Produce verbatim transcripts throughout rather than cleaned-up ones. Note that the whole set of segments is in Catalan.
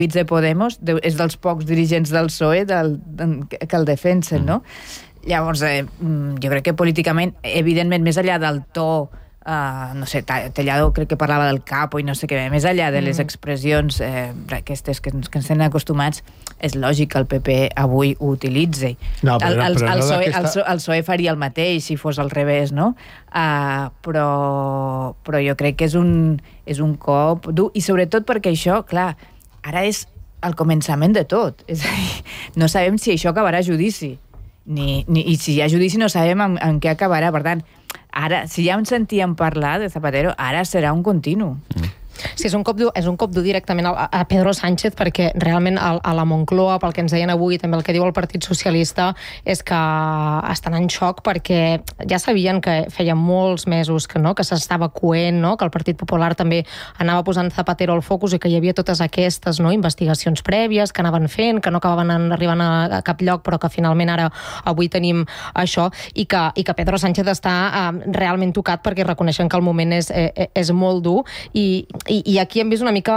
de Podemos és dels pocs dirigents del P S O E del, que el defensen, no? Llavors, eh, jo crec que políticament, evidentment, més enllà del to, uh, no sé, Tellado crec que parlava del capo i no sé què, més enllà de les expressions eh, aquestes que, que ens tenen acostumats, és lògic que el P P avui ho utilitzi. No, però, el, el, però el, no PSOE, el, el P S O E faria el mateix si fos al revés, no? Uh, però, però jo crec que és un, és un cop dur, i sobretot perquè això, clar, ara és el començament de tot. És a dir, no sabem si això acabarà a judici. Ni, ni, I si hi ha judici no sabem en, en què acabarà. Per tant, ara, si ja en sentíem parlar de Zapatero, ara serà un continu. Mm. Sí, és un cop dur, és un cop dur directament a, a Pedro Sánchez, perquè realment a, a la Moncloa, pel que ens deien avui, també el que diu el Partit Socialista, és que estan en xoc perquè ja sabien que feia molts mesos que no, que s'estava coent, no, que el Partit Popular també anava posant Zapatero al focus i que hi havia totes aquestes, no, investigacions prèvies que anaven fent, que no acabaven arribant a, a cap lloc, però que finalment ara avui tenim això, i que, i que Pedro Sánchez està eh, realment tocat perquè reconeixen que el moment és, eh, és molt dur, i I, i aquí hem vist una mica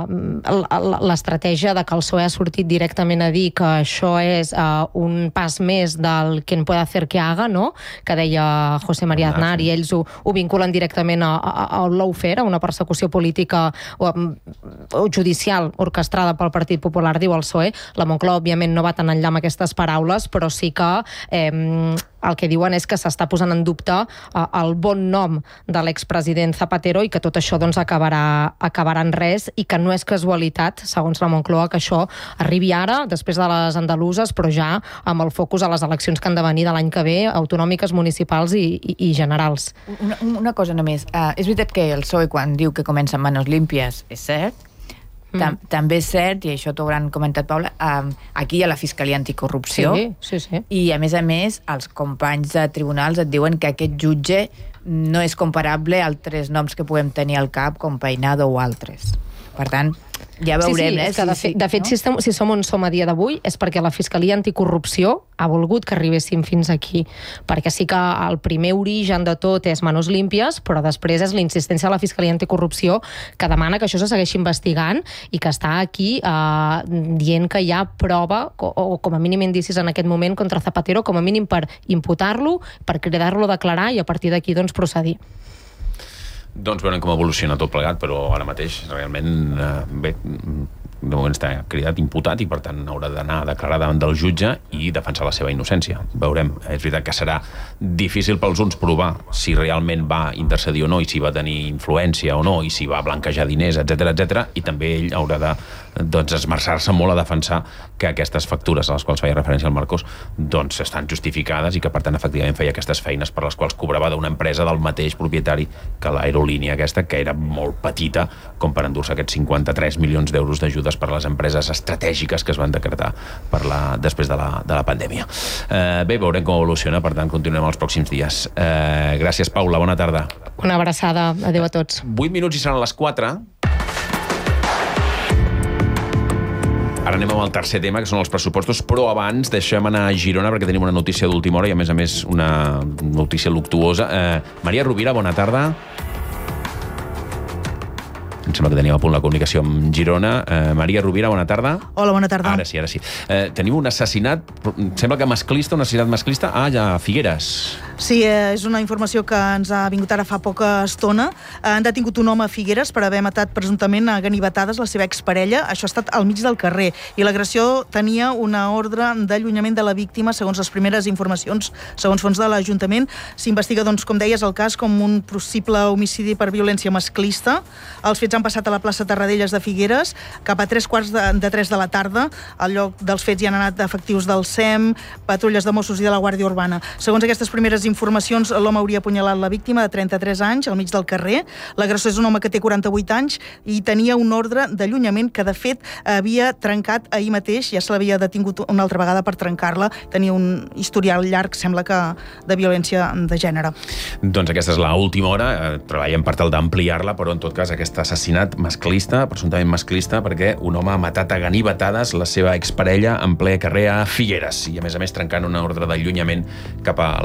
l'estratègia de que el P S O E ha sortit directament a dir que això és uh, un pas més del quien puede hacer que haga, no? Que deia José María Aznar, i ells ho, ho vinculen directament a, a, a lawfare, a una persecució política o, o judicial orquestrada pel Partit Popular, diu el P S O E. La Moncloa, òbviament, no va tan enllà amb aquestes paraules, però sí que eh, el que diuen és que s'està posant en dubte uh, el bon nom de l'expresident Zapatero i que tot això doncs acabarà acabarà en res, i que no és casualitat, segons la Moncloa, que això arribi ara, després de les andaluses, però ja amb el focus a les eleccions que han de venir de l'any que ve, autonòmiques, municipals i, i, i generals. Una, una cosa només. Uh, és veritat que el P S O E, quan diu que comença amb manos limpias, és cert. Tam, mm. També és cert, i això t'ho hauran comentat, Paula, um, aquí hi ha la Fiscalia Anticorrupció, sí, sí, sí. I a més a més els companys de tribunals et diuen que aquest jutge no és comparable a altres noms que puguem tenir al cap, com Peinado o altres. Per tant, ja veurem. Sí, sí, eh, és que de, si, fe, de fet, no? si, estem, si som on som a dia d'avui és perquè la Fiscalia Anticorrupció ha volgut que arribéssim fins aquí, perquè sí que el primer origen de tot és manos límpies, però després és la insistència de la Fiscalia Anticorrupció que demana que això se segueixi investigant i que està aquí eh, dient que hi ha prova, o, o com a mínim indicis en aquest moment contra Zapatero, com a mínim per imputar-lo, per cridar-lo a declarar i a partir d'aquí doncs procedir. Doncs veurem com evoluciona tot plegat, però ara mateix realment eh, bé, de moment està cridat imputat i per tant haurà d'anar a declarar davant del jutge i defensar la seva innocència. Veurem, és veritat que serà difícil pels uns provar si realment va intercedir o no i si va tenir influència o no i si va blanquejar diners, etcètera, etcètera, i també ell haurà de doncs, esmerçar-se molt a defensar que aquestes factures a les quals feia referència al Marcos doncs estan justificades i que per tant efectivament feia aquestes feines per les quals cobrava d'una empresa del mateix propietari que l'aerolínia aquesta, que era molt petita com per endur-se aquests cinquanta-tres milions d'euros d'ajudes per a les empreses estratègiques que es van decretar per la, després de la, de la pandèmia. Eh, bé, veurem com evoluciona, per tant continuem els pròxims dies. Eh, gràcies, Paula, bona tarda. Una abraçada, adeu a tots. vuit minuts i seran les quatre. Ara anem amb el tercer tema, que són els pressupostos, però abans deixem anar a Girona perquè tenim una notícia d'última hora i a més a més una notícia luctuosa. Eh, Maria Rovira, bona tarda. Em sembla que teníem a punt la comunicació amb Girona. Eh, Maria Rovira, bona tarda. Hola, bona tarda. Ara sí, ara sí. Eh, tenim un assassinat, sembla que masclista, un assassinat masclista, ah, ja a Figueres. Sí, eh, és una informació que ens ha vingut ara fa poca estona. Eh, han detingut un home a Figueres per haver matat presumptament a ganivetades la seva exparella. Això ha estat al mig del carrer. I l'agressió tenia una ordre d'allunyament de la víctima, segons les primeres informacions, segons fons de l'Ajuntament. S'investiga, doncs, com deies, el cas com un possible homicidi per violència masclista. Els fets han passat a la plaça Tarradellas de Figueres cap a tres quarts de, de tres de la tarda. Al lloc dels fets hi han anat efectius del S E M, patrulles de Mossos i de la Guàrdia Urbana. Segons aquestes primeres informacions, l'home hauria apunyalat la víctima de trenta-tres anys al mig del carrer. L'agressor és un home que té quaranta-vuit anys i tenia un ordre d'allunyament que, de fet, havia trencat ahir mateix. Ja se l'havia detingut una altra vegada per trencar-la. Tenia un historial llarg, sembla que, de violència de gènere. Doncs aquesta és l'última hora. Treballem per tal d'ampliar-la, però en tot cas aquest assassinat masclista, presumptament masclista, perquè un home ha matat a ganivetades la seva exparella en ple carrer a Figueres i, a més a més, trencant una ordre d'allunyament cap a la seva exparella.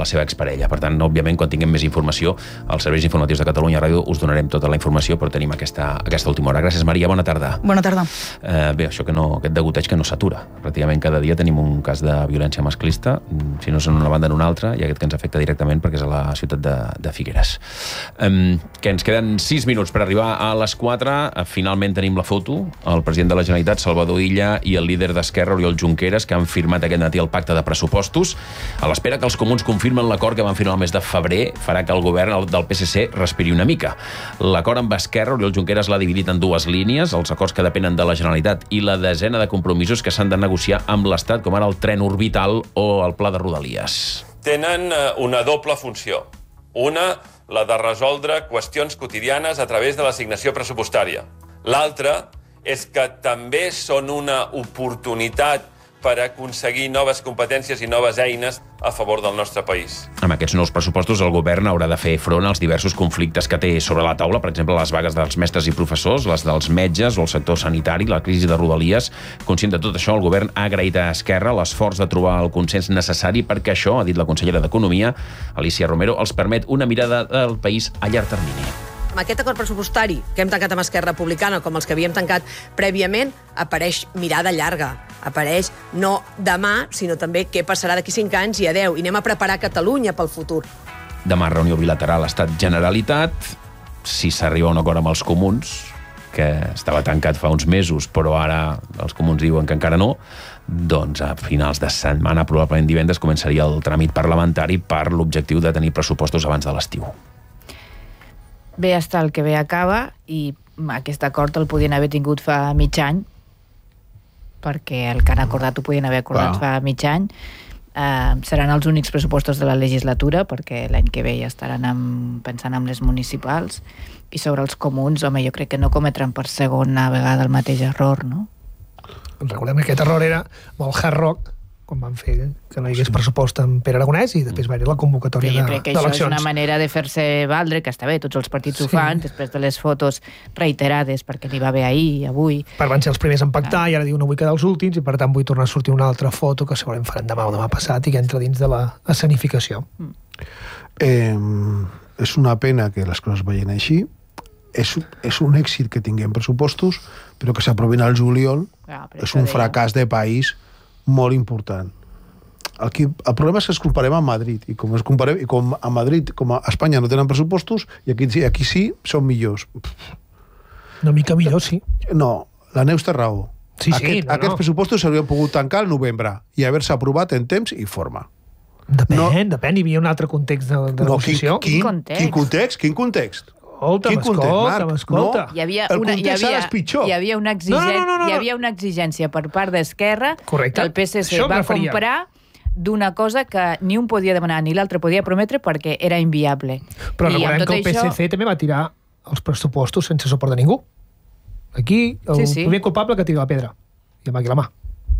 parella. Per tant, òbviament, quan tinguem més informació, als serveis informatius de Catalunya Ràdio us donarem tota la informació, però tenim aquesta, aquesta última hora. Gràcies, Maria, bona tarda. Bona tarda. Eh, bé, això que no, aquest degoteig que no s'atura. Pràcticament cada dia tenim un cas de violència masclista, si no és en una banda en una altra, i aquest que ens afecta directament perquè és a la ciutat de, de Figueres. Eh, que ens queden sis minuts per arribar a les quatre. Eh, finalment tenim la foto. El president de la Generalitat, Salvador Illa, i el líder d'Esquerra, Oriol Junqueras, que han firmat aquest matí el pacte de pressupostos. A l'espera que els comuns confirmen l'acord que van firmar el mes de febrer, farà que el govern del P S C respiri una mica. L'acord amb Esquerra, Oriol Junqueras l'ha dividit en dues línies, els acords que depenen de la Generalitat i la desena de compromisos que s'han de negociar amb l'Estat, com ara el tren orbital o el pla de Rodalies. Tenen una doble funció. Una, la de resoldre qüestions quotidianes a través de l'assignació pressupostària. L'altra és que també són una oportunitat per aconseguir noves competències i noves eines a favor del nostre país. Amb aquests nous pressupostos, el govern haurà de fer front als diversos conflictes que té sobre la taula, per exemple, les vagues dels mestres i professors, les dels metges o el sector sanitari, la crisi de Rodalies. Conscient de tot això, el govern ha agraït a Esquerra l'esforç de trobar el consens necessari perquè això, ha dit la consellera d'Economia, Alicia Romero, els permet una mirada del país a llarg termini. Amb aquest acord pressupostari que hem tancat amb Esquerra Republicana, com els que havíem tancat prèviament, apareix mirada llarga. Apareix no demà, sinó també què passarà d'aquí cinc anys i a deu. I anem a preparar Catalunya pel futur. Demà reunió bilateral Estat-Generalitat. Si s'arriba a un acord amb els comuns, que estava tancat fa uns mesos, però ara els comuns diuen que encara no, doncs a finals de setmana, probablement divendres, començaria el tràmit parlamentari per l'objectiu de tenir pressupostos abans de l'estiu. Bé està el que bé acaba, i aquest acord el podien haver tingut fa mig any, perquè el que han acordat ho podien haver acordat wow. fa mig any. Uh, seran els únics pressupostos de la legislatura, perquè l'any que ve ja estaran amb, pensant en les municipals. I sobre els comuns, home, jo crec que no cometran per segona vegada el mateix error, no? Recordem que aquest error era molt hard rock, quan van fer que no hi hagués pressupost amb Pere Aragonès, i després va haver la convocatòria sí, d'eleccions. Jo crec que això és una manera de fer-se valdre, que està bé, tots els partits sí. ho fan, després de les fotos reiterades, perquè n'hi va haver ahir i avui. Per van ser els primers en pactar, ah. i ara diu no vull quedar els últims, i per tant vull tornar a sortir una altra foto que segurament faran demà o demà passat i que entra dins de la escenificació. Mm. Eh, és una pena que les coses vagin així. És, és un èxit que tinguem pressupostos, però que s'aprovin al juliol ah, és un fracàs de país molt important. El, que, el problema és que es comparem amb Madrid, i com es comparem, i com a Madrid, com a Espanya no tenen pressupostos, i aquí, aquí sí, són millors. Una mica millor, sí. No, la Neus té raó. Sí, Aquest, sí, no, aquests no. pressupostos s'haurien pogut tancar al novembre i haver-se aprovat en temps i forma. Depèn, no, depèn, hi havia un altre context de, de no, negociació. Quin, quin, context? Quin context? Quin context? Escolta, m'escolta, m'escolta. Hi havia una, hi havia, hi havia una exigència, no, no, no, no, no. Hi havia una exigència per part d'Esquerra que el P S C va comprar d'una cosa que ni un podia demanar ni l'altre podia prometre perquè era inviable. Però recordem que el P S C això... també va tirar els pressupostos sense suport de ningú. Aquí, el sí, sí. primer culpable que tira la pedra. I amb aquí la mà.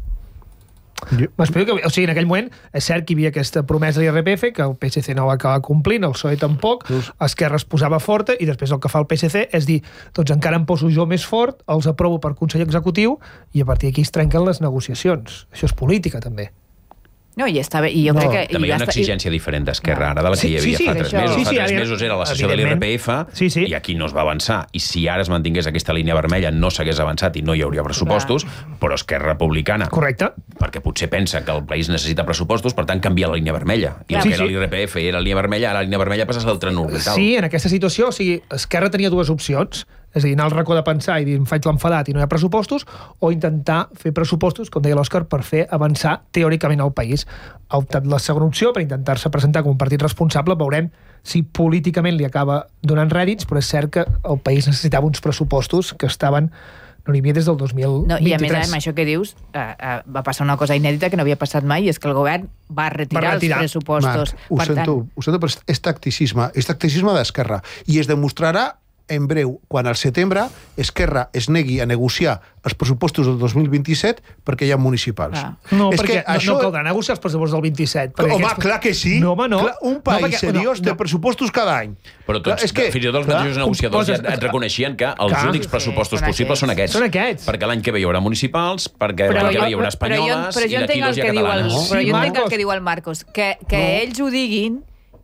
M'explico que, o sigui, en aquell moment és cert que hi havia aquesta promesa de l'I R P F que el P S C no va acabar complint, el P S O E tampoc, Esquerra es posava forta i després el que fa el P S C és dir, doncs encara em poso jo més fort, els aprovo per Consell Executiu i a partir d'aquí es trenquen les negociacions. Això és política, també. No, i està bé. I jo no, crec que, també hi ha una exigència i... diferent d'Esquerra ara de la que sí, hi havia sí, sí, fa tres això... mesos. Sí, fa sí, tres havia... mesos era la sessió de l'I R P F sí, sí. i aquí no es va avançar. I si ara es mantingués aquesta línia vermella no s'hagués avançat i no hi hauria pressupostos, clar. Però Esquerra Republicana, correcte, perquè potser pensa que el país necessita pressupostos, per tant canvia la línia vermella. I clar, el que sí, era l'I R P F i era la línia vermella, ara la línia vermella passa a ser el tren orbital. Sí, en aquesta situació, o sigui, Esquerra tenia dues opcions. És a dir, anar al racó de pensar i dir em faig l'enfadat i no hi ha pressupostos, o intentar fer pressupostos, com deia l'Òscar, per fer avançar teòricament el país. Ha optat la segona opció per intentar-se presentar com un partit responsable. Veurem si políticament li acaba donant rèdits, però és cert que el país necessitava uns pressupostos que estaven no n'hi havia des del dos mil vint-i-tres. No, i a més, amb això que dius, eh, eh, va passar una cosa inèdita que no havia passat mai, i és que el govern va retirar, va retirar. els pressupostos. Marc, ho, per sento, tant... ho sento, però és tacticisme, és tacticisme d'Esquerra, i es demostrarà en breu, quan al setembre Esquerra es negui a negociar els pressupostos del dos mil vint-i-set perquè hi ha municipals. Ah. No, és perquè que això... no caldrà negociar els pressupostos del vint-i-set. Home, aquests... clar que sí. No, home, no. Clar, un país no, perquè... seriós no, no. té pressupostos cada any. Però tots, clar, és que, fins i tot els mateixos negociadors poses... ja et reconeixien que els clar, únics pressupostos sí, possibles són aquests. Són aquests. Perquè l'any que ve hi haurà municipals, perquè l'any que ve hi haurà espanyoles, i d'aquí dos hi ha catalanes. Però jo entenc el que diu el Marcos, que, que ells ho diguin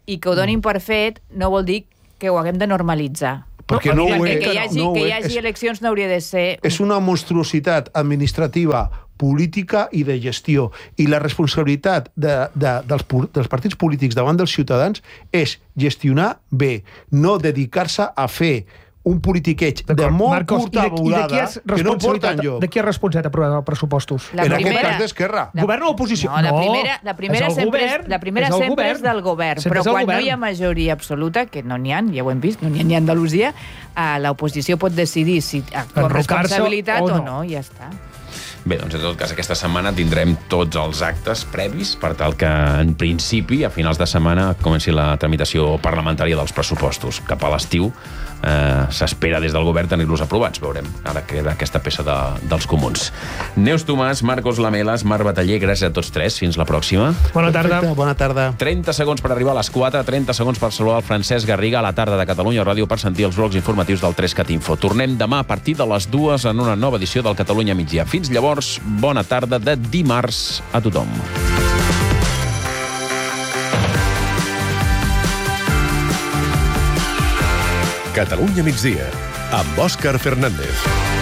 i que ho donin per fet no vol dir que ho haguem de normalitzar. Perquè no, no ho és. Que hi hagi, no que hi és. hagi eleccions no hauria de ser... És una monstruositat administrativa, política i de gestió. I la responsabilitat de, de, dels, dels partits polítics davant dels ciutadans és gestionar bé, no dedicar-se a fer un politiqueig de molt Marcos, curta volada que no porta enlloc. De qui és responsabilitat aprovar els pressupostos? La en primera, aquest cas d'Esquerra. Govern o oposició? No, la primera, la primera és sempre, govern, és, la primera és sempre govern. és del govern, sempre però quan govern. no hi ha majoria absoluta, que no n'hi ha, ja ho hem vist, no n'hi ha ni a Andalusia, eh, l'oposició pot decidir si actua amb responsabilitat o no. o no, ja està. Bé, doncs en tot cas aquesta setmana tindrem tots els actes previs per tal que en principi a finals de setmana comenci la tramitació parlamentària dels pressupostos. Cap a l'estiu eh, s'espera des del govern tenir-los aprovats, veurem. Ara queda aquesta peça de, dels comuns. Neus Tomàs, Marcos Lamelas, Marc Bataller, gràcies a tots tres. Fins la pròxima. Bona tarda. Perfecte, bona tarda. trenta segons per arribar a les quatre, trenta segons per saludar el Francesc Garriga a la tarda de Catalunya Ràdio per sentir els blocs informatius del tres cat Info. Tornem demà a partir de les dues en una nova edició del Catalunya Migdia. Fins llavors, bona tarda de dimarts a tothom. Catalunya migdia, amb Òscar Fernández.